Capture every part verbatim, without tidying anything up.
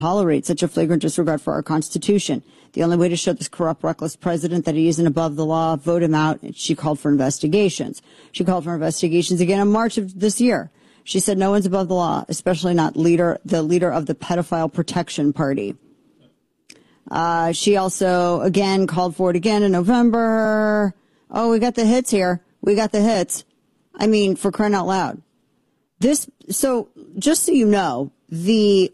tolerate such a flagrant disregard for our Constitution. The only way to show this corrupt, reckless president that he isn't above the law, vote him out. She called for investigations. She called for investigations again in March of this year. She said no one's above the law, especially not leader, the leader of the pedophile protection party. Uh, she also, again, called for it again in November. Oh, we got the hits here. We got the hits. I mean, for crying out loud. This, so just so you know, the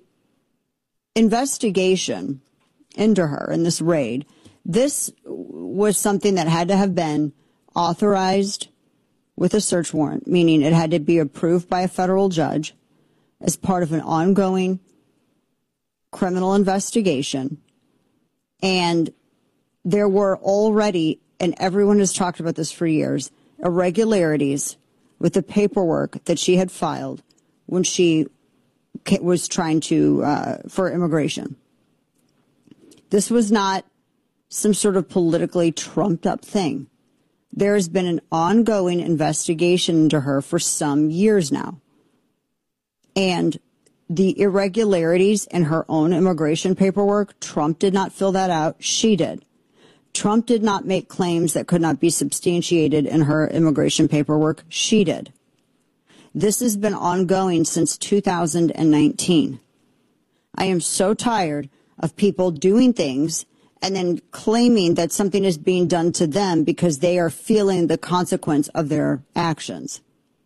investigation into her in this raid, this was something that had to have been authorized with a search warrant, meaning it had to be approved by a federal judge as part of an ongoing criminal investigation. And there were already, and everyone has talked about this for years, irregularities with the paperwork that she had filed when she was trying to, uh, for immigration. This was not some sort of politically trumped up thing. There has been an ongoing investigation into her for some years now. And the irregularities in her own immigration paperwork, Trump did not fill that out. She did. Trump did not make claims that could not be substantiated in her immigration paperwork. She did. This has been ongoing since two thousand nineteen. I am so tired of people doing things and then claiming that something is being done to them because they are feeling the consequence of their actions.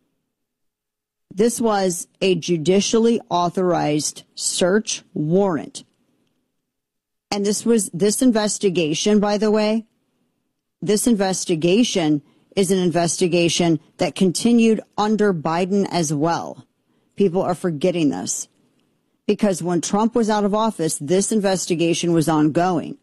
This was a judicially authorized search warrant. And this was, this investigation, by the way, this investigation is an investigation that continued under Biden as well. People are forgetting this. Because when Trump was out of office, this investigation was ongoing.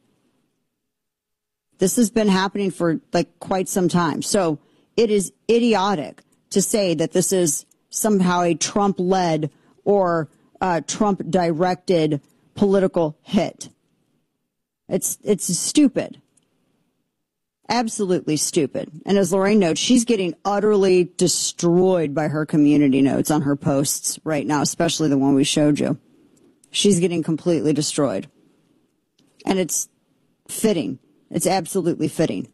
This has been happening for like quite some time. So it is idiotic to say that this is somehow a Trump-led or uh, Trump-directed political hit. It's it's stupid. Absolutely stupid. And as Lorraine notes, she's getting utterly destroyed by her community notes on her posts right now, especially the one we showed you. She's getting completely destroyed. And it's fitting. It's absolutely fitting.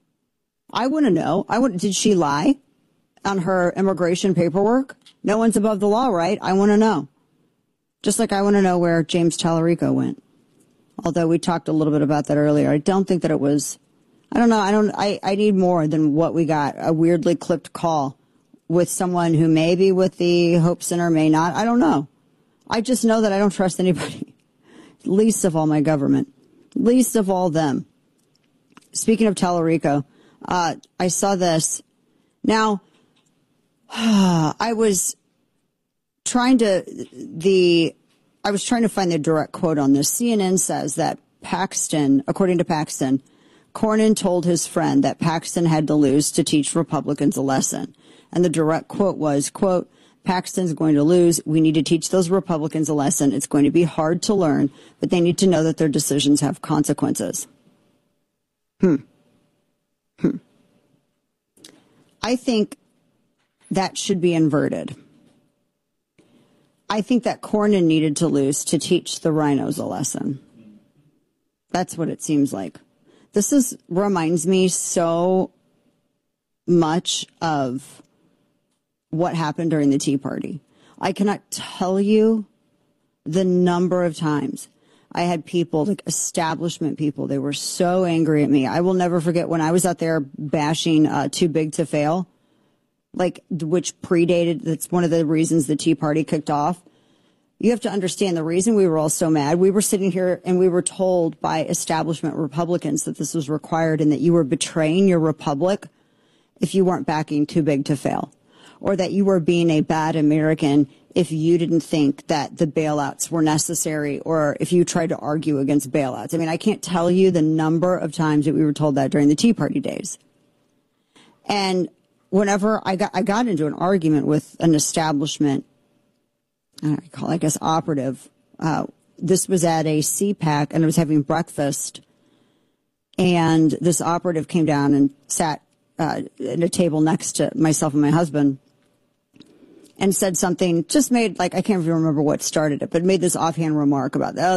I want to know, I want, did she lie on her immigration paperwork? No one's above the law, right? I want to know. Just like I want to know where James Tallarico went. Although we talked a little bit about that earlier. I don't think that it was, I don't know, I don't, I, I need more than what we got. A weirdly clipped call with someone who may be with the Hope Center, may not. I don't know. I just know that I don't trust anybody. Least of all my government. Least of all them. Speaking of Tallarico, uh, I saw this. Now, I was trying to, the, I was trying to find the direct quote on this. C N N says that Paxton, according to Paxton, Cornyn told his friend that Paxton had to lose to teach Republicans a lesson. And the direct quote was, quote, Paxton's going to lose. We need to teach those Republicans a lesson. It's going to be hard to learn, but they need to know that their decisions have consequences. Hmm. Hmm. I think that should be inverted. I think that Cornyn needed to lose to teach the rhinos a lesson. That's what it seems like. This is reminds me so much of what happened during the Tea Party. I cannot tell you the number of times I had people, like establishment people, they were so angry at me. I will never forget when I was out there bashing uh, Too Big to Fail, like, which predated, that's one of the reasons the Tea Party kicked off. You have to understand the reason we were all so mad. We were sitting here and we were told by establishment Republicans that this was required and that you were betraying your republic if you weren't backing Too Big to Fail, or that you were being a bad American if you didn't think that the bailouts were necessary, or if you tried to argue against bailouts. I mean, I can't tell you the number of times that we were told that during the Tea Party days. And whenever I got, I got into an argument with an establishment, I don't recall, I guess, operative, uh, this was at a C PAC, and I was having breakfast, and this operative came down and sat uh, at a table next to myself and my husband. and said something, just made, like, I can't even remember what started it, but made this offhand remark about, oh,